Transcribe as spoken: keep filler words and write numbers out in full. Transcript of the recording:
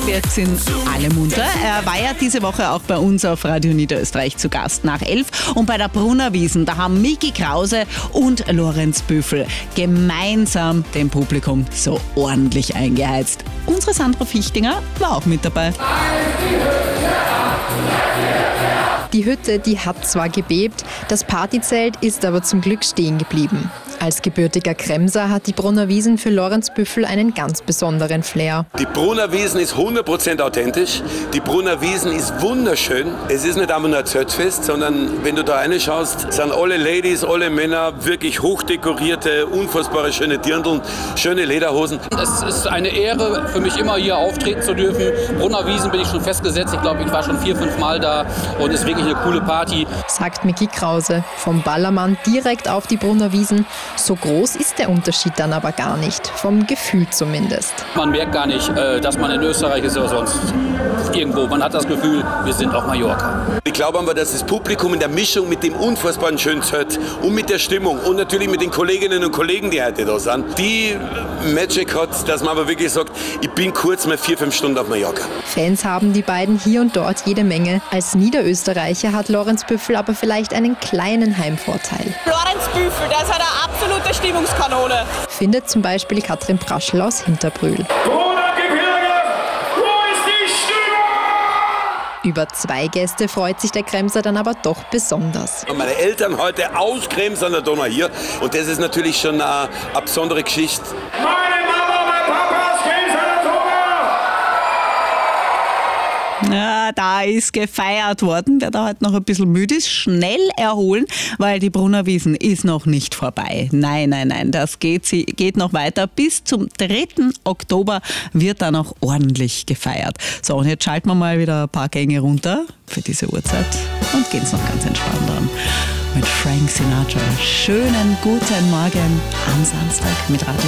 glaube, jetzt sind alle munter. Er war ja diese Woche auch bei uns auf Radio Niederösterreich zu Gast nach elf. Und bei der Brunner Wiesn, da haben Micky Krause und Lorenz Büffel gemeinsam dem Publikum so ordentlich eingeheizt. Unsere Sandra Fichtinger war auch mit dabei. Die Hütte, die hat zwar gebebt, das Partyzelt ist aber zum Glück stehen geblieben. Als gebürtiger Kremser hat die Brunner Wiesn für Lorenz Büffel einen ganz besonderen Flair. Die Brunner Wiesn ist hundert Prozent authentisch. Die Brunner Wiesn ist wunderschön. Es ist nicht einmal nur ein Zeltfest, sondern wenn du da reinschaust, sind alle Ladies, alle Männer wirklich hochdekorierte, unfassbare schöne Dirndln, schöne Lederhosen. Es ist eine Ehre für mich, immer hier auftreten zu dürfen. Brunner Wiesn bin ich schon festgesetzt. Ich glaube, ich war schon vier, fünf Mal da und es ist wirklich eine coole Party. Sagt Micky Krause. Vom Ballermann direkt auf die Brunner Wiesn. So groß ist der Unterschied dann aber gar nicht, vom Gefühl zumindest. Man merkt gar nicht, dass man in Österreich ist oder sonst irgendwo. Man hat das Gefühl, wir sind auf Mallorca. Ich glaube aber, dass das Publikum in der Mischung mit dem unfassbaren schönen Zelt und mit der Stimmung und natürlich mit den Kolleginnen und Kollegen, die heute da sind, die Magic hat, dass man aber wirklich sagt, ich bin kurz mal vier, fünf Stunden auf Mallorca. Fans haben die beiden hier und dort jede Menge. Als Niederösterreicher hat Lorenz Büffel aber vielleicht einen kleinen Heimvorteil. Lorenz Büffel, der ist eine absolute Stimmungskanone. Findet zum Beispiel Katrin Praschl aus Hinterbrühl. Über zwei Gäste freut sich der Kremser dann aber doch besonders. Und meine Eltern heute aus Krems an der Donau hier. Und das ist natürlich schon eine, eine besondere Geschichte. Meine Mama, mein Papa aus Krems an der Donau! Ja, da ist gefeiert worden. Wer da heute noch ein bisschen müde ist, schnell erholen, weil die Brunner Wiesn ist noch nicht vorbei. Nein, nein, nein, das geht, geht noch weiter. Bis zum dritten Oktober wird da noch ordentlich gefeiert. So, und jetzt schalten wir mal wieder ein paar Gänge runter für diese Uhrzeit und gehen es noch ganz entspannt an. Mit Frank Sinatra. Schönen guten Morgen am Samstag mit Radio